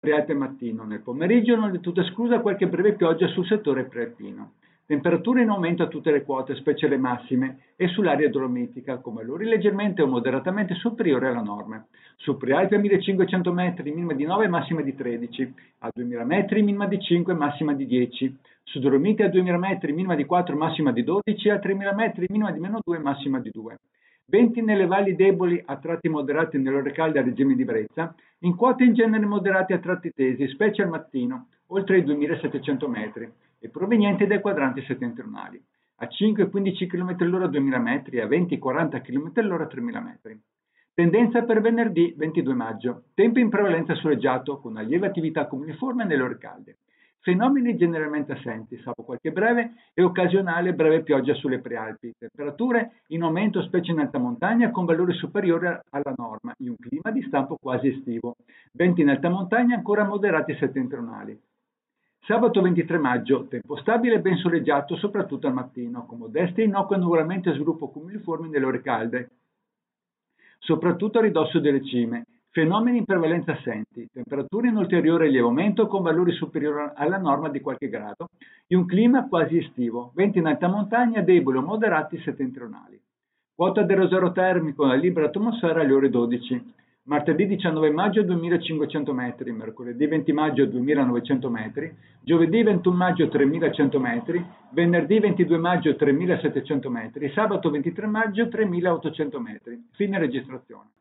prealpe e mattino. Nel pomeriggio non è del tutto esclusa qualche breve pioggia sul settore prealpino. Temperature in aumento a tutte le quote, specie le massime, e sull'area dolomitica, con valori leggermente o moderatamente superiori alla norma. Su prealpe a 1500 metri, minima di 9, massima di 13. A 2000 metri, minima di 5, massima di 10. Su Dolomiti a 2000 metri, minima di 4, massima di 12. A 3000 metri, minima di meno 2, massima di 2. Venti nelle valli deboli a tratti moderati nelle ore calde a regime di brezza, in quote in genere moderati a tratti tesi, specie al mattino, oltre i 2700 metri, e provenienti dai quadranti settentrionali, a 5-15 km all'ora a 2000 metri e a 20-40 km all'ora a 3000 metri. Tendenza per venerdì 22 maggio, tempo in prevalenza soleggiato con una lieve attività cumuliforme nelle ore calde. Fenomeni generalmente assenti, salvo qualche breve e occasionale breve pioggia sulle prealpi. Temperature in aumento specie in alta montagna con valori superiori alla norma, in un clima di stampo quasi estivo. Venti in alta montagna ancora moderati settentrionali. Sabato 23 maggio, tempo stabile e ben soleggiato soprattutto al mattino, con modesti e innocui annuvolamenti a sviluppo cumuliformi nelle ore calde, soprattutto a ridosso delle cime. Fenomeni in prevalenza assenti, temperature in ulteriore lieve aumento con valori superiori alla norma di qualche grado, in un clima quasi estivo, venti in alta montagna deboli o moderati settentrionali. Quota dell'aerosol termico nella libera atmosfera alle ore 12. Martedì 19 maggio 2500 metri, mercoledì 20 maggio 2900 metri, giovedì 21 maggio 3100 metri, venerdì 22 maggio 3700 metri, sabato 23 maggio 3800 metri. Fine registrazione.